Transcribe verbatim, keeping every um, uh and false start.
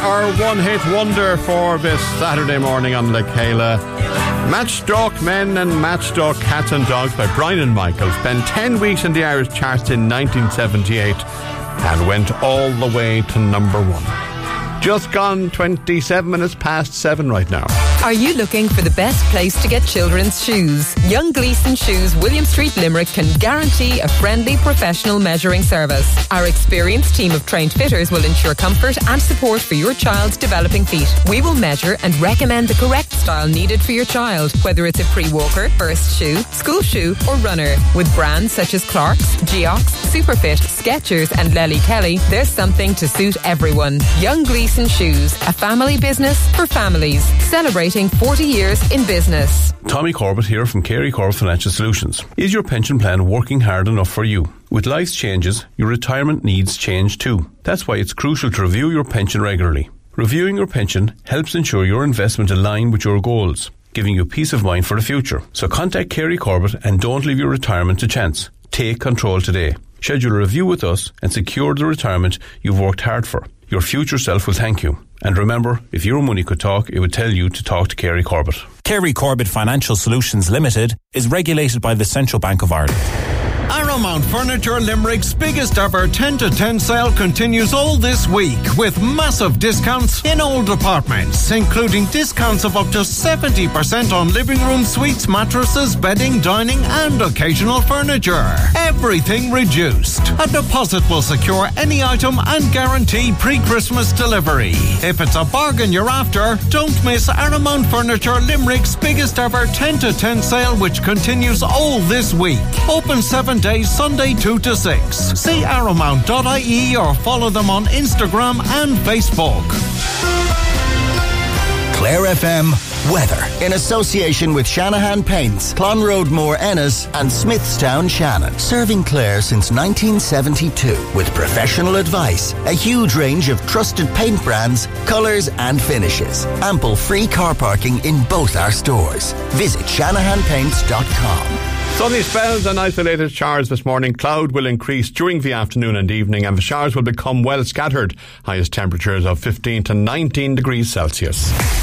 our one-hit wonder for this Saturday morning on La Kayla. Matchstalk Men and Matchstalk Cats and Dogs by Brian and Michael spent ten weeks in the Irish charts in nineteen seventy-eight and went all the way to number one. Just gone twenty-seven minutes past seven right now. Are you looking for the best place to get children's shoes? Young Gleason Shoes, William Street, Limerick can guarantee a friendly professional measuring service. Our experienced team of trained fitters will ensure comfort and support for your child's developing feet. We will measure and recommend the correct style needed for your child, whether it's a pre-walker, first shoe, school shoe or runner. With brands such as Clarks, Geox, Superfit, Skechers and Lely Kelly, there's something to suit everyone. Young Gleason Shoes, a family business for families. Celebrating forty years in business. Tommy Corbett here from Kerry Corbett Financial Solutions. Is your pension plan working hard enough for you? With life's changes, your retirement needs change too. That's why it's crucial to review your pension regularly. Reviewing your pension helps ensure your investment align with your goals, giving you peace of mind for the future. So contact Kerry Corbett and don't leave your retirement to chance. Take control today. Schedule a review with us and secure the retirement you've worked hard for. Your future self will thank you. And remember, if your money could talk, it would tell you to talk to Kerry Corbett. Kerry Corbett Financial Solutions Limited is regulated by the Central Bank of Ireland. Arrowmount Furniture Limerick's biggest ever ten to ten sale continues all this week with massive discounts in all departments, including discounts of up to seventy percent on living room suites, mattresses, bedding, dining and occasional furniture. Everything reduced. A deposit will secure any item and guarantee pre-Christmas delivery. If it's a bargain you're after, don't miss Arrowmount Furniture Limerick's biggest ever ten to ten sale, which continues all this week. Open seven days, Sunday two to six. See arrowmount dot I E or follow them on Instagram and Facebook. Clare F M weather in association with Shanahan Paints, Clonroad Ennis and Smithstown Shannon. Serving Clare since nineteen seventy-two with professional advice, a huge range of trusted paint brands, colours and finishes. Ample free car parking in both our stores. Visit shanahan paints dot com. Sunny spells and isolated showers this morning. Cloud will increase during the afternoon and evening and the showers will become well scattered. Highest temperatures of fifteen to nineteen degrees Celsius.